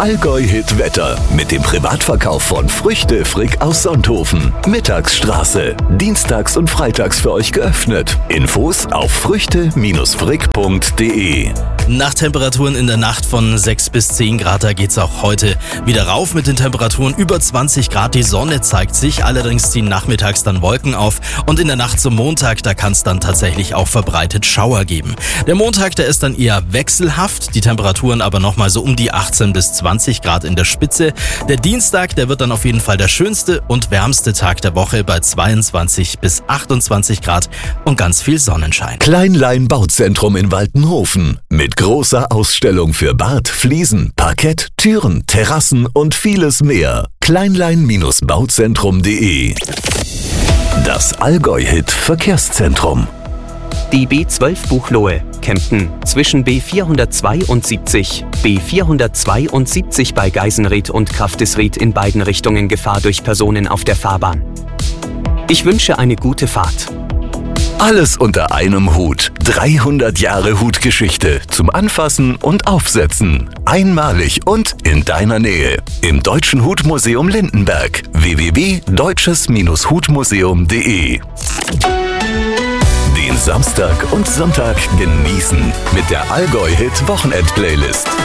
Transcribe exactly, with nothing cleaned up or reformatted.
Allgäu-Hit-Wetter mit dem Privatverkauf von Früchte Frick aus Sonthofen. Mittagsstraße. Dienstags und freitags für euch geöffnet. Infos auf früchte frick punkt de. Nachttemperaturen in der Nacht von sechs bis zehn Grad, da geht's auch heute wieder rauf mit den Temperaturen über zwanzig Grad. Die Sonne zeigt sich, allerdings ziehen nachmittags dann Wolken auf und in der Nacht zum Montag, da kann es dann tatsächlich auch verbreitet Schauer geben. Der Montag, der ist dann eher wechselhaft, die Temperaturen aber nochmal so um die achtzehn bis zwanzig Grad in der Spitze. Der Dienstag, der wird dann auf jeden Fall der schönste und wärmste Tag der Woche bei zweiundzwanzig bis achtundzwanzig Grad und ganz viel Sonnenschein. Kleinlein Bauzentrum in Waltenhofen mit großer Ausstellung für Bad, Fliesen, Parkett, Türen, Terrassen und vieles mehr. Kleinlein Bauzentrum punkt de. Das Allgäu-Hit Verkehrszentrum. Die B zwölf Buchloe, Kempten, zwischen B vierhundertzweiundsiebzig, B vierhundertzweiundsiebzig bei Geisenried und Kraftesried in beiden Richtungen Gefahr durch Personen auf der Fahrbahn. Ich wünsche eine gute Fahrt. Alles unter einem Hut. dreihundert Jahre Hutgeschichte zum Anfassen und Aufsetzen. Einmalig und in deiner Nähe. Im Deutschen Hutmuseum Lindenberg. w w w punkt deutsches hutmuseum punkt de. Den Samstag und Sonntag genießen mit der Allgäu-Hit Wochenend-Playlist.